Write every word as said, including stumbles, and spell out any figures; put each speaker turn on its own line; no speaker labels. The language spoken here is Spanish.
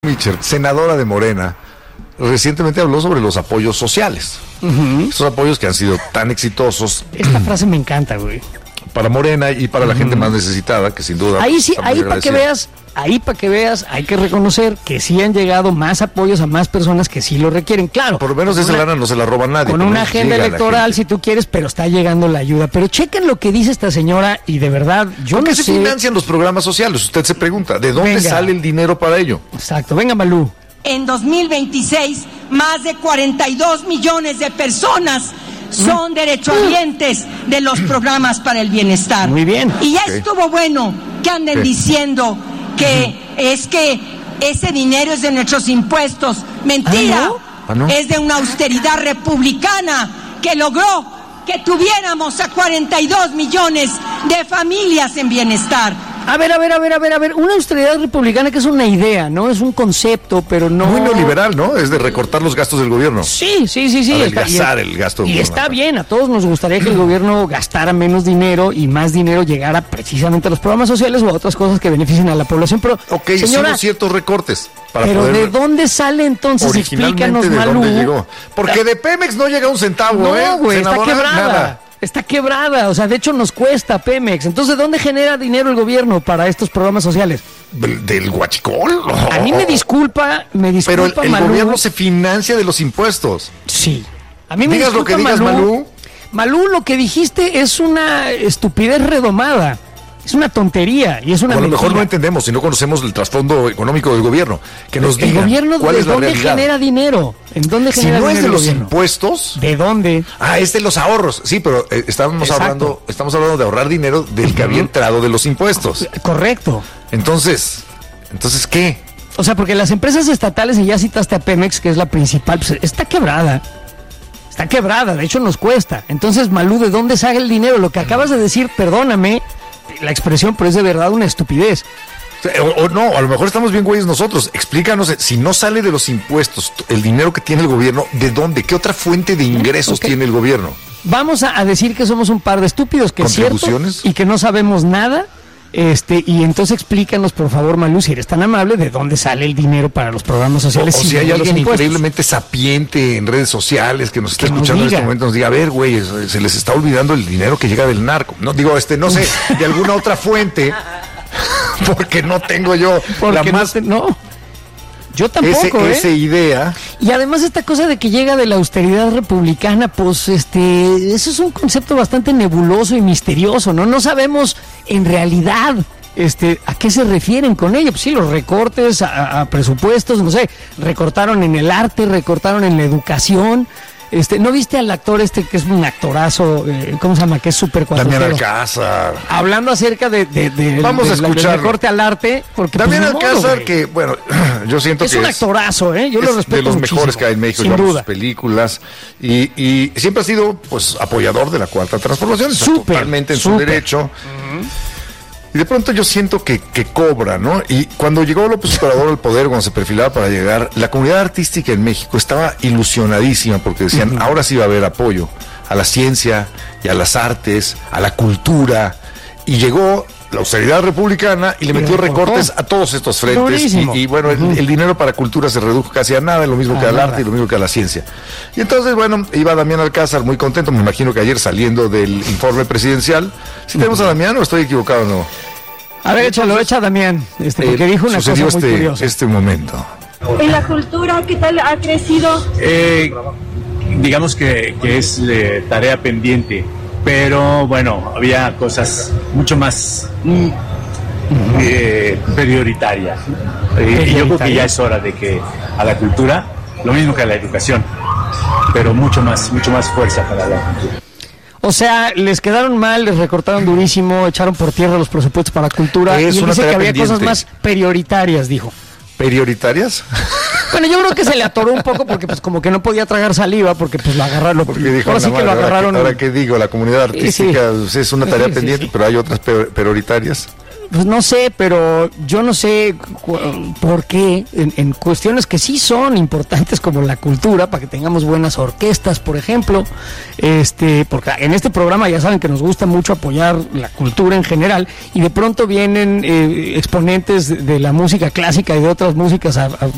Mitchell, senadora de Morena, recientemente habló sobre los apoyos sociales. Uh-huh. Esos apoyos que han sido tan exitosos.
Esta frase me encanta, güey.
Para Morena y para uh-huh. la gente más necesitada, que sin duda.
Ahí sí, ahí para que veas, ahí para que veas, hay que reconocer que sí han llegado más apoyos a más personas que sí lo requieren, claro.
Por lo menos esa lana no se la roba nadie.
Con una agenda electoral, si tú quieres, pero está llegando la ayuda. Pero chequen lo que dice esta señora y de verdad, yo
¿Por qué
no
se
sé...
financian los programas sociales? Usted se pregunta, ¿de dónde
Venga.
sale el dinero para ello?
Exacto, venga, Malú.
En dos mil veintiséis, más de cuarenta y dos millones de personas son derechohabientes de los programas para el bienestar.
Muy bien.
Y ya
Okay.
estuvo bueno que anden
¿Qué?
diciendo que es que ese dinero es de nuestros impuestos. Mentira.
¿Ah, no?
¿Ah, no?
Es de una austeridad republicana que logró que tuviéramos a cuarenta y dos millones de familias en bienestar.
A ver, a ver, a ver, a ver, a ver, una austeridad republicana que es una idea, ¿no? Es un concepto, pero no...
Muy neoliberal, ¿no? Es de recortar los gastos del gobierno.
Sí, sí, sí, sí.
Adelgazar
Está, y,
el gasto del
Y
gobierno.
está bien, a todos nos gustaría que el gobierno gastara menos dinero y más dinero llegara precisamente a los programas sociales o a otras cosas que beneficien a la población, pero...
Ok,
señora,
hicimos ciertos recortes. Para
pero
poder...
¿de dónde sale entonces?
Originalmente,
Explícanos,
¿de
Malú.
dónde llegó? Porque de Pemex no llega un centavo,
No,
¿eh?
güey, está
Senadora,
quebrada.
nada.
Está quebrada, o sea, de hecho nos cuesta Pemex. Entonces, ¿de dónde genera dinero el gobierno para estos programas sociales?
¿Del, del huachicol?
A mí me disculpa, me disculpa,
Pero el, el
Malú.
gobierno se financia de los impuestos.
Sí. A mí me
Digas lo
disculpa,
que digas, Malú.
Malú, lo que dijiste es una estupidez redomada. Es una tontería y es una
O a lo mejor
mentira.
no entendemos si no conocemos el trasfondo económico del gobierno. Que nos
El
digan
gobierno,
cuál
¿de
es la
dónde
realidad.
genera dinero? ¿En dónde
Si
genera
no
dinero
es de
el
los
gobierno?
impuestos...
¿De dónde?
Ah, es de los ahorros. Sí, pero eh, estábamos
Exacto.
hablando estamos hablando de ahorrar dinero del que había entrado de los impuestos.
Correcto.
Entonces, ¿entonces qué?
O sea, porque las empresas estatales, y ya citaste a Pemex, que es la principal, pues está quebrada. Está quebrada, de hecho nos cuesta. Entonces, Malú, ¿de dónde sale el dinero? Lo que acabas de decir, perdóname la expresión, pero es de verdad una estupidez.
O, o no, a lo mejor estamos bien güeyes nosotros. Explícanos, si no sale de los impuestos el dinero que tiene el gobierno, ¿de dónde? ¿Qué otra fuente de ingresos
Okay.
tiene el gobierno?
Vamos a, a decir que somos un par de estúpidos, que es cierto,
¿Contribuciones?
y que no sabemos nada. Este, y entonces explícanos, por favor, Malú, si eres tan amable, de dónde sale el dinero para los programas sociales.
O, o
sin
si hay
los
alguien
impuestos.
increíblemente sapiente en redes sociales que nos está
Que nos
escuchando en
diga.
este momento, nos diga, a ver, güey, se les está olvidando el dinero que llega del narco. No, digo, este, no sé, de alguna otra fuente, porque no tengo yo
Porque
la
no
más...
te- no, yo tampoco,
ese,
¿eh?
esa idea.
Y además esta cosa de que llega de la austeridad republicana, pues este, eso es un concepto bastante nebuloso y misterioso, ¿no? No sabemos en realidad este, a qué se refieren con ello. Pues sí, los recortes a, a presupuestos, no sé, recortaron en el arte, recortaron en la educación. Este, ¿no viste al actor este que es un actorazo, eh, ¿cómo se llama? Que es súper
Damián
cuatrotero?
Alcázar.
Hablando acerca de, de, de
Vamos
de
a
la- del
escucharlo.
recorte al arte, porque
Damián
pues, ni modo,
Alcázar,
güey.
que, bueno, yo siento
Es
que
un
es...
actorazo, ¿eh? Yo lo
es
respeto
de los
muchísimo,
mejores que hay en México,
sin
llevamos
duda.
sus películas y, y siempre ha sido pues apoyador de la cuarta transformación, está
Súper,
totalmente en su
súper.
derecho. Y de pronto yo siento que, que cobra, ¿no? Y cuando llegó López Obrador al poder, cuando se perfilaba para llegar, la comunidad artística en México estaba ilusionadísima porque decían,
Uh-huh.
ahora sí va a haber apoyo a la ciencia y a las artes, a la cultura. Y llegó la austeridad republicana y le
Y
metió
recortó.
recortes a todos estos frentes.
Durísimo.
Y, y bueno, el, el dinero para cultura se redujo casi a nada, lo mismo
A
que al
nada.
arte y lo mismo que a la ciencia. Y entonces, bueno, iba Damián Alcázar muy contento, me imagino que ayer saliendo del informe presidencial. ¿Sí tenemos a Damián o estoy equivocado o no?
A ver, échalo, echa Damián, este, porque
Eh,
dijo una cosa
sucedió
muy
este,
curiosa.
este momento.
En la cultura, ¿qué tal ha crecido?
Eh, digamos que, que es eh, tarea pendiente, pero bueno, había cosas mucho más mm, eh, prioritarias. Eh, y yo creo que ya es hora de que a la cultura, lo mismo que a la educación, pero mucho más, mucho más fuerza para la cultura.
O sea, les quedaron mal, les recortaron durísimo, echaron por tierra los presupuestos para cultura.
Es
y él
una
dice que
tarea
había
pendiente.
cosas más prioritarias, dijo.
¿Prioritarias?
Bueno, yo creo que se le atoró un poco porque pues como que no podía tragar saliva porque pues lo agarraron.
Porque dijo,
ahora sí
"No,
que lo
madre,
agarraron.
Ahora, que, ahora que digo, la comunidad artística pues, es una tarea
Sí, sí,
pendiente,
sí.
pero hay otras peor- prioritarias.
Pues no sé, pero yo no sé cu- por qué en, en cuestiones que sí son importantes como la cultura, para que tengamos buenas orquestas, por ejemplo, este, porque en este programa ya saben que nos gusta mucho apoyar la cultura en general y de pronto vienen eh, exponentes de la música clásica y de otras músicas a, a